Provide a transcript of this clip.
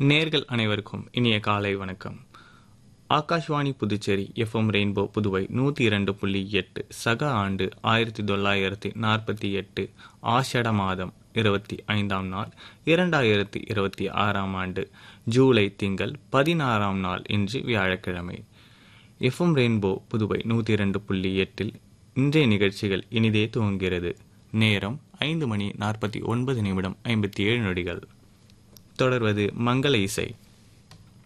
நேர்கள் அனைவருக்கும் இனிய காலை வணக்கம். ஆகாஷ்வாணி புதுச்சேரி எஃப்எம் ரெயின்போ புதுவை 102.8 சக ஆண்டு 1948 ஆஷட மாதம் 25ஆம் நாள் 2026ஆம் ஆண்டு ஜூலை திங்கள் 16ஆம் நாள் இன்று வியாழக்கிழமை. எஃப்எம் ரெயின்போ புதுவை 102.8 இன்றைய நிகழ்ச்சிகள் இனிதே துவங்குகிறது. நேரம் 5 மணி 49 நிமிடம் 57 நொடிகள். தொடர்வது மங்கள இசை.